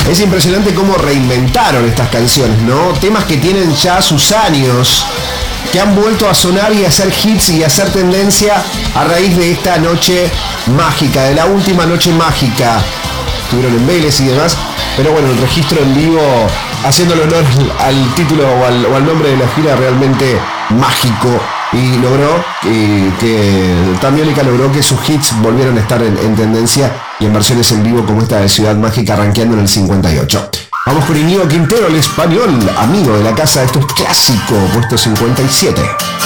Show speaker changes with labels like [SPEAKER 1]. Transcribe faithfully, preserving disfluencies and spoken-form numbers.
[SPEAKER 1] Es impresionante cómo reinventaron estas canciones, ¿no? Temas que tienen ya sus años, que han vuelto a sonar y a hacer hits y a hacer tendencia a raíz de esta noche mágica, de la última noche mágica. Estuvieron en Vélez y demás, pero bueno, el registro en vivo, haciéndole honor al título o al, o al nombre de la gira, realmente mágico. Y logró eh, que Tambiónica logró que sus hits volvieran a estar en, en tendencia y en versiones en vivo como esta de Ciudad Mágica, rankeando en el cincuenta y ocho. Vamos con Íñigo Quintero, el español, amigo de la casa. Esto es clásico, puesto cincuenta y siete.